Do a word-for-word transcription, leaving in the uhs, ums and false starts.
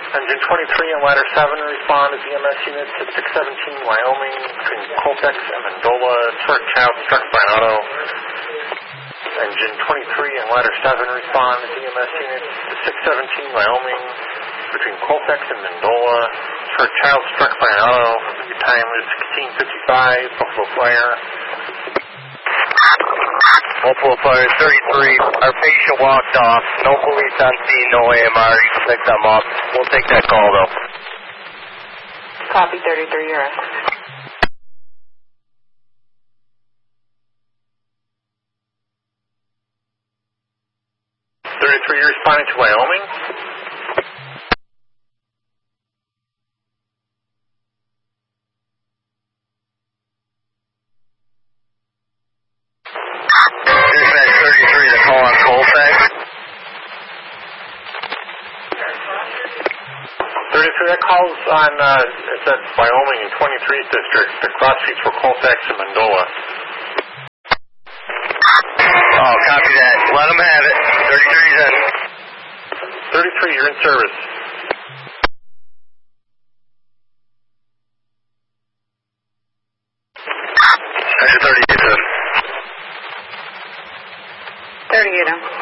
Engine twenty-three and ladder seven respond as E M S units at six seventeen Wyoming between Colfax and Mandola. Short child struck by an auto. Engine twenty-three and ladder seven respond as E M S units at six seventeen Wyoming between Colfax and Mandola. Short child struck by an auto. Your time is sixteen fifty-five. Buffalo Flyer. Buffalo Flyer thirty-three. Our patient walked off. No police on scene, no A M R. You can pick them up. We'll take that call, though. Copy thirty-three, you're in. thirty-three, you're responding to Wyoming. thirty-three, the call on Colfax. thirty-three, that calls on, uh, it's at Wyoming in twenty-three's district. The cross streets were Colfax and Mandola. Oh, copy that. Let them have it. thirty-three's in. thirty-three, you're in service. thirty-eight, in. thirty-eight, in.